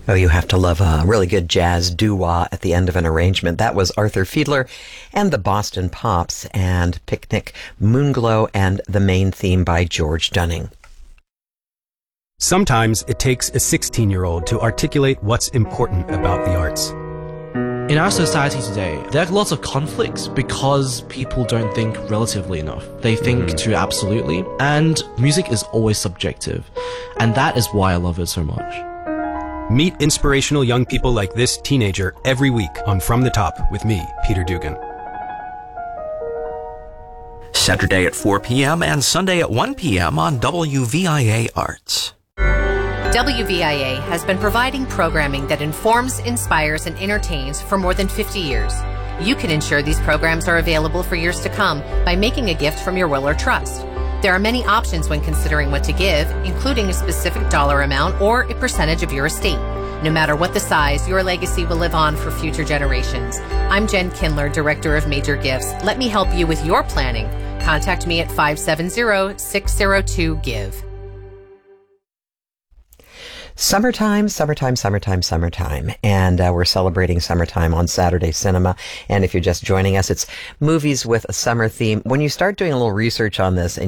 Oh, you have to love a really good jazz doo-wah at the end of an arrangement. That was Arthur Fiedler and the Boston Pops and Picnic, Moonglow, and the main theme by George Dunning. Sometimes it takes a 16-year-old to articulate what's important about the arts. In our society today, there are lots of conflicts because people don't think relatively enough. They think too absolutely, and music is always subjective. And that is why I love it so much. Meet inspirational young people like this teenager every week on From the Top with me, Peter Dugan. Saturday at 4 p.m. and Sunday at 1 p.m. on WVIA Arts. WVIA has been providing programming that informs, inspires, and entertains for more than 50 years. You can ensure these programs are available for years to come by making a gift from your will or trust. There are many options when considering what to give, including a specific dollar amount or a percentage of your estate. No matter what the size, your legacy will live on for future generations. I'm Jen Kindler, Director of Major Gifts. Let me help you with your planning. Contact me at 570-602-GIVE. Summertime. And we're celebrating summertime on Saturday Cinema. And if you're just joining us, it's movies with a summer theme. When you start doing a little research on this and